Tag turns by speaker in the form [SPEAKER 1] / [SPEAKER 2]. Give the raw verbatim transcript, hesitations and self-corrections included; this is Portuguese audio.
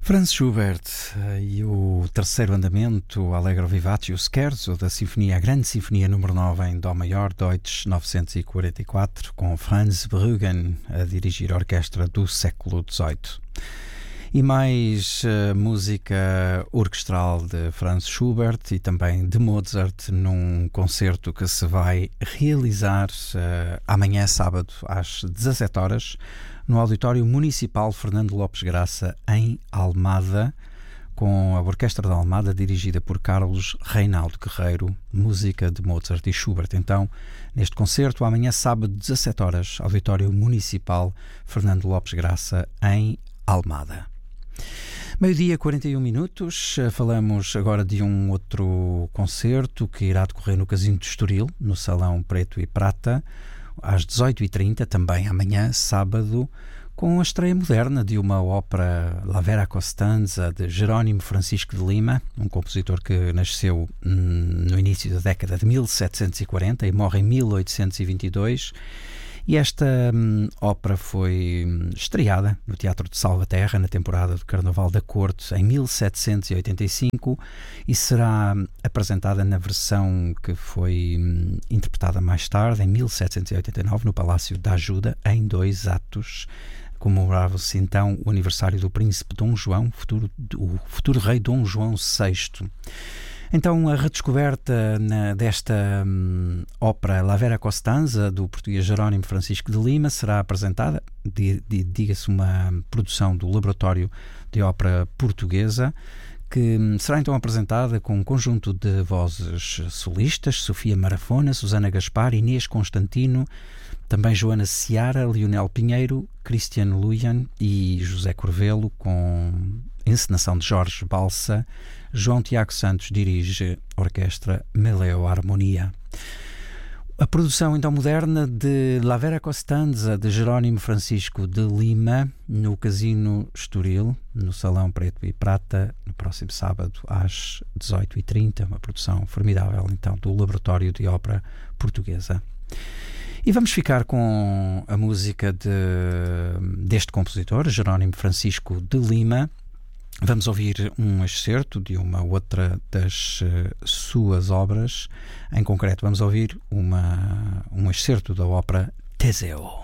[SPEAKER 1] Franz Schubert eh, e o terceiro andamento, Allegro Vivace, o Scherzo da Sinfonia, a Grande Sinfonia número nove em Dó maior, Deutsch novecentos e quarenta e quatro, com Franz Bruggen a dirigir a orquestra do século dezoito. E mais uh, música orquestral de Franz Schubert e também de Mozart num concerto que se vai realizar uh, amanhã, sábado, às dezassete horas, no Auditório Municipal Fernando Lopes Graça, em Almada, com a Orquestra de Almada, dirigida por Carlos Reinaldo Guerreiro, música de Mozart e Schubert. Então, neste concerto, amanhã, sábado, dezassete horas, Auditório Municipal Fernando Lopes Graça, em Almada. Meio-dia, quarenta e um minutos, falamos agora de um outro concerto que irá decorrer no Casino de Estoril, no Salão Preto e Prata, às dezoito e trinta, também amanhã, sábado, com a estreia moderna de uma ópera La Vera Costanza, de Jerónimo Francisco de Lima, um compositor que nasceu hum, no início da década de mil setecentos e quarenta e morre em mil oitocentos e vinte e dois. E esta hum, ópera foi hum, estreada no Teatro de Salvaterra na temporada do Carnaval da Corte em mil setecentos e oitenta e cinco e será hum, apresentada na versão que foi hum, interpretada mais tarde, em mil setecentos e oitenta e nove, no Palácio da Ajuda, em dois atos. Comemorava-se então o aniversário do príncipe Dom João, futuro, o futuro rei Dom João sexto. Então, a redescoberta na, desta hum, ópera La Vera Costanza, do português Jerónimo Francisco de Lima, será apresentada, di, di, diga-se uma produção do Laboratório de Ópera Portuguesa, que hum, será então apresentada com um conjunto de vozes solistas: Sofia Marafona, Susana Gaspar, Inês Constantino, também Joana Seara, Leonel Pinheiro, Cristiano Lujan e José Corvelo, com encenação de Jorge Balsa. João Tiago Santos dirige a Orquestra Meleo Harmonia. A produção então moderna de La Vera Costanza, de Jerónimo Francisco de Lima, no Casino Estoril, no Salão Preto e Prata, no próximo sábado às dezoito e trinta, uma produção formidável então do Laboratório de Ópera Portuguesa. E vamos ficar com a música de, deste compositor, Jerónimo Francisco de Lima. Vamos ouvir um excerto de uma outra das uh, suas obras. Em concreto, vamos ouvir uma, um excerto da ópera Teseo.